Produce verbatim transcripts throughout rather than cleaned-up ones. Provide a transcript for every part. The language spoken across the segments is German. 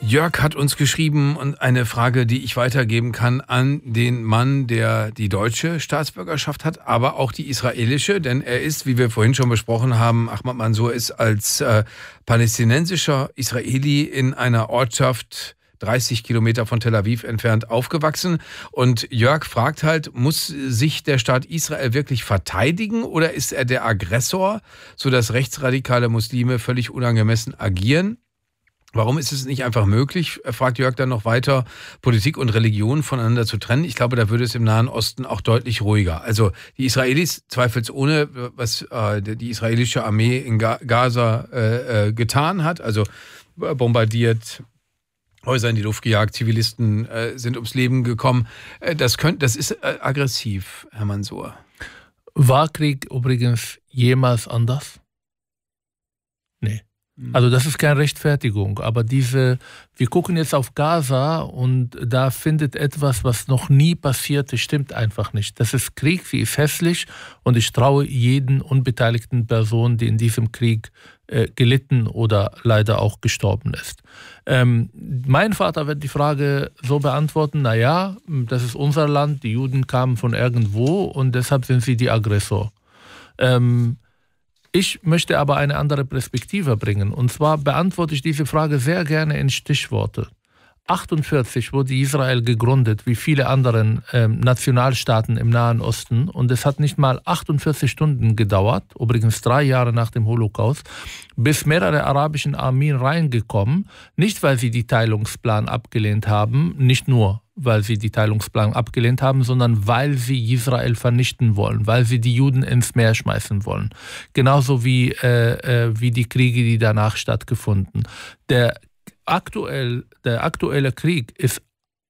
Jörg hat uns geschrieben und eine Frage, die ich weitergeben kann an den Mann, der die deutsche Staatsbürgerschaft hat, aber auch die israelische, denn er ist, wie wir vorhin schon besprochen haben, Ahmad Mansour ist als äh, palästinensischer Israeli in einer Ortschaft dreißig Kilometer von Tel Aviv entfernt aufgewachsen. Und Jörg fragt halt, muss sich der Staat Israel wirklich verteidigen oder ist er der Aggressor, sodass rechtsradikale Muslime völlig unangemessen agieren? Warum ist es nicht einfach möglich, fragt Jörg dann noch weiter, Politik und Religion voneinander zu trennen? Ich glaube, da würde es im Nahen Osten auch deutlich ruhiger. Also die Israelis, zweifelsohne, was äh, die israelische Armee in Gaza äh, äh, getan hat, also bombardiert, Häuser in die Luft gejagt, Zivilisten äh, sind ums Leben gekommen. Äh, das, könnt, das ist äh, aggressiv, Herr Mansour. War Krieg übrigens jemals anders? Nee. Also das ist keine Rechtfertigung, aber diese, wir gucken jetzt auf Gaza und da findet etwas, was noch nie passierte, stimmt einfach nicht. Das ist Krieg, sie ist hässlich und ich traue jeden unbeteiligten Person, die in diesem Krieg äh, gelitten oder leider auch gestorben ist. Ähm, mein Vater wird die Frage so beantworten, naja, das ist unser Land, die Juden kamen von irgendwo und deshalb sind sie die Aggressor. Ähm, Ich möchte aber eine andere Perspektive bringen. Und zwar beantworte ich diese Frage sehr gerne in Stichworte. achtundvierzig wurde Israel gegründet, wie viele andere ähm, Nationalstaaten im Nahen Osten. Und es hat nicht mal achtundvierzig Stunden gedauert, übrigens drei Jahre nach dem Holocaust, bis mehrere arabische Armeen reingekommen. Nicht, weil sie die Teilungsplan abgelehnt haben, nicht nur, weil sie die Teilungsplan abgelehnt haben, sondern weil sie Israel vernichten wollen, weil sie die Juden ins Meer schmeißen wollen. Genauso wie, äh, äh, wie die Kriege, die danach stattgefunden. Der, aktuell, der aktuelle Krieg ist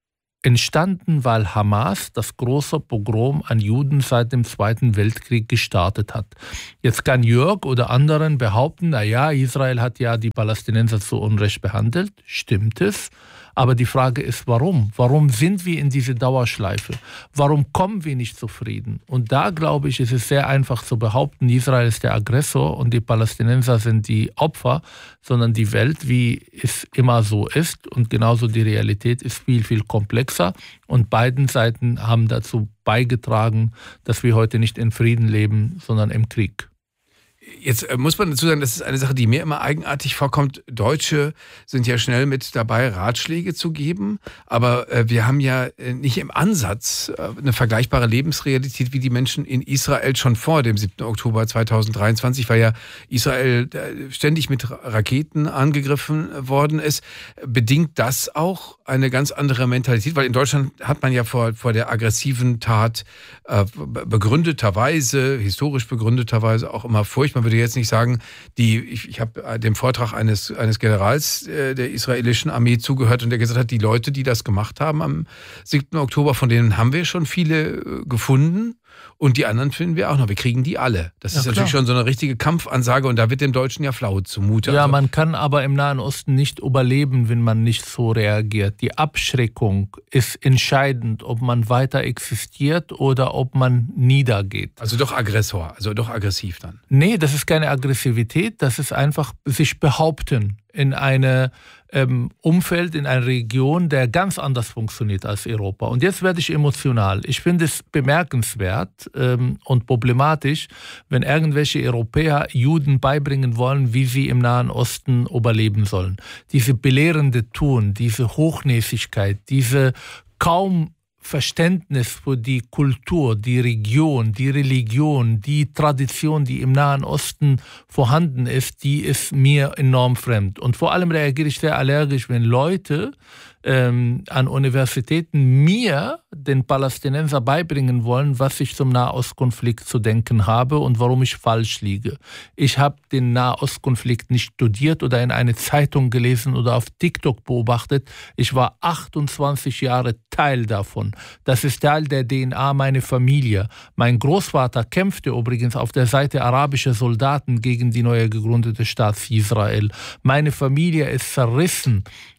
entstanden, weil Hamas das große Pogrom an Juden seit dem Zweiten Weltkrieg gestartet hat. Jetzt kann Jörg oder anderen behaupten, naja, Israel hat ja die Palästinenser zu Unrecht behandelt. Stimmt es? Aber die Frage ist, warum? Warum sind wir in diese Dauerschleife? Warum kommen wir nicht zufrieden? Und da, glaube ich, ist es sehr einfach zu behaupten, Israel ist der Aggressor und die Palästinenser sind die Opfer, sondern die Welt, wie es immer so ist und genauso die Realität ist viel, viel komplexer. Und beiden Seiten haben dazu beigetragen, dass wir heute nicht in Frieden leben, sondern im Krieg. Jetzt muss man dazu sagen, das ist eine Sache, die mir immer eigenartig vorkommt. Deutsche sind ja schnell mit dabei, Ratschläge zu geben, aber wir haben ja nicht im Ansatz eine vergleichbare Lebensrealität wie die Menschen in Israel schon vor dem siebten Oktober zweitausenddreiundzwanzig, weil ja Israel ständig mit Raketen angegriffen worden ist. Bedingt das auch eine ganz andere Mentalität? Weil in Deutschland hat man ja vor, vor der aggressiven Tat äh, begründeterweise, historisch begründeterweise auch immer Furcht. Man würde jetzt nicht sagen, die, ich, ich habe dem Vortrag eines, eines Generals äh, der israelischen Armee zugehört und der gesagt hat, die Leute, die das gemacht haben am siebten Oktober, von denen haben wir schon viele äh, gefunden. Und die anderen finden wir auch noch. Wir kriegen die alle. Das ja, ist natürlich klar. Schon so eine richtige Kampfansage und da wird dem Deutschen ja flau zumute. Ja, also, man kann aber im Nahen Osten nicht überleben, wenn man nicht so reagiert. Die Abschreckung ist entscheidend, ob man weiter existiert oder ob man niedergeht. Also doch Aggressor, also doch aggressiv dann. Nee, das ist keine Aggressivität, das ist einfach sich behaupten in eine ähm, Umfeld, in einer Region, der ganz anders funktioniert als Europa. Und jetzt werde ich emotional. Ich finde es bemerkenswert ähm, und problematisch, wenn irgendwelche Europäer Juden beibringen wollen, wie sie im Nahen Osten überleben sollen. Diese belehrende Tun, diese Hochnäsigkeit, diese kaum Verständnis für die Kultur, die Region, die Religion, die Tradition, die im Nahen Osten vorhanden ist, die ist mir enorm fremd. Und vor allem reagiere ich sehr allergisch, wenn Leute ähm, an Universitäten mir, den Palästinenser, beibringen wollen, was ich zum Nahostkonflikt zu denken habe und warum ich falsch liege. Ich habe den Nahostkonflikt nicht studiert oder in eine Zeitung gelesen oder auf TikTok beobachtet. Ich war achtundzwanzig Jahre Teil davon. Das ist Teil der D N A meiner Familie. Mein Großvater kämpfte übrigens auf der Seite arabischer Soldaten gegen die neu gegründete Staat Israel. Meine Familie ist zerrissen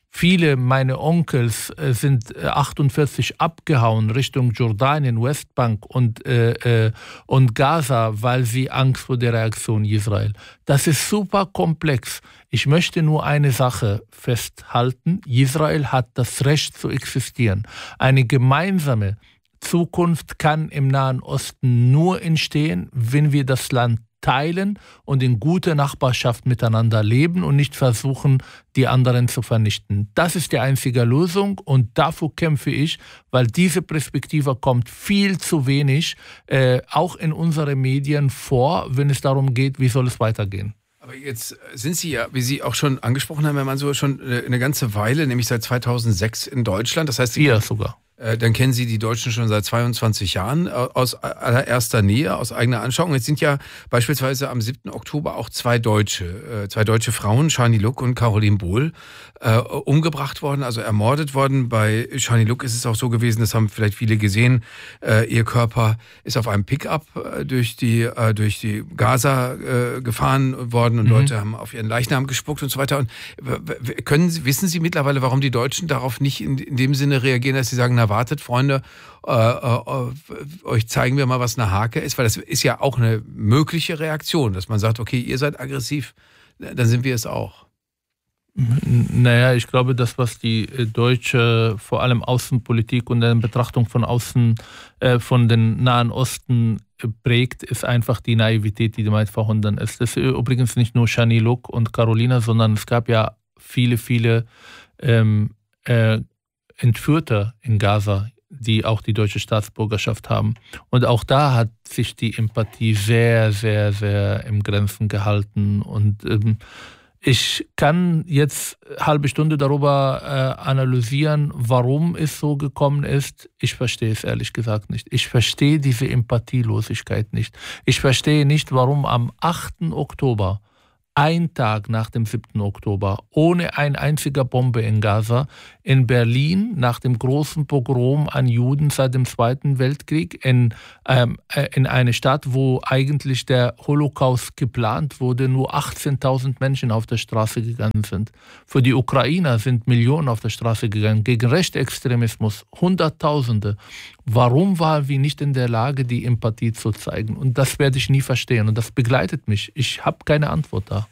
Viele meiner Onkels äh, sind äh, achtundvierzig abgehauen Richtung Jordanien, Westbank und, äh, äh, und Gaza, weil sie Angst vor der Reaktion Israel. Das ist super komplex. Ich möchte nur eine Sache festhalten. Israel hat das Recht zu existieren. Eine gemeinsame Zukunft kann im Nahen Osten nur entstehen, wenn wir das Land teilen und in guter Nachbarschaft miteinander leben und nicht versuchen, die anderen zu vernichten. Das ist die einzige Lösung und dafür kämpfe ich, weil diese Perspektive kommt viel zu wenig, äh, auch in unseren Medien vor, wenn es darum geht, wie soll es weitergehen. Aber jetzt sind Sie ja, wie Sie auch schon angesprochen haben, Herr Mansour, schon eine ganze Weile, nämlich seit zweitausendsechs in Deutschland. Das heißt, Sie ja, sogar. Dann kennen Sie die Deutschen schon seit zweiundzwanzig Jahren aus allererster Nähe, aus eigener Anschauung. Jetzt sind ja beispielsweise am siebten Oktober auch zwei Deutsche, zwei deutsche Frauen, Shani Look und Caroline Bohl, äh, umgebracht worden, also ermordet worden. Bei Shani Look ist es auch so gewesen, das haben vielleicht viele gesehen, äh, ihr Körper ist auf einem Pickup äh, durch die äh, durch die Gaza äh, gefahren worden und mhm. Leute haben auf ihren Leichnam gespuckt und so weiter. Und können Sie, wissen Sie mittlerweile, warum die Deutschen darauf nicht in, in dem Sinne reagieren, dass sie sagen, na wartet, Freunde, äh, äh, euch zeigen wir mal, was eine Hake ist, weil das ist ja auch eine mögliche Reaktion, dass man sagt, okay, ihr seid aggressiv, dann sind wir es auch. Naja, ich glaube, das, was die deutsche, vor allem Außenpolitik und eine Betrachtung von außen, äh, von den Nahen Osten prägt, ist einfach die Naivität, die damit verhindern ist. Das ist übrigens nicht nur Shani Look und Carolina, sondern es gab ja viele, viele ähm, äh, Entführte in Gaza, die auch die deutsche Staatsbürgerschaft haben. Und auch da hat sich die Empathie sehr, sehr, sehr im Grenzen gehalten. Und ähm, ich kann jetzt eine halbe Stunde darüber äh, analysieren, warum es so gekommen ist. Ich verstehe es ehrlich gesagt nicht. Ich verstehe diese Empathielosigkeit nicht. Ich verstehe nicht, warum am achten Oktober, ein Tag nach dem siebten Oktober, ohne ein einziger Bombe in Gaza, in Berlin nach dem großen Pogrom an Juden seit dem Zweiten Weltkrieg, in, ähm, in eine Stadt, wo eigentlich der Holocaust geplant wurde, nur achtzehntausend Menschen auf der Straße gegangen sind. Für die Ukrainer sind Millionen auf der Straße gegangen, gegen Rechtsextremismus, Hunderttausende. Warum waren wir nicht in der Lage, die Empathie zu zeigen? Und das werde ich nie verstehen und das begleitet mich. Ich habe keine Antwort da.